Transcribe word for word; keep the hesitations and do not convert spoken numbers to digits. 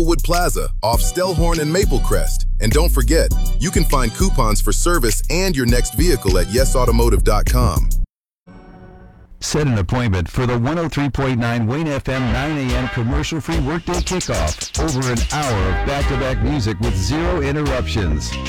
Wood Plaza off Stellhorn and Maple Crest. And don't forget, you can find coupons for service and your next vehicle at yes automotive dot com. Set an appointment for the one oh three point nine Wayne F M nine a.m. commercial-free workday kickoff. Over an hour of back-to-back music with zero interruptions.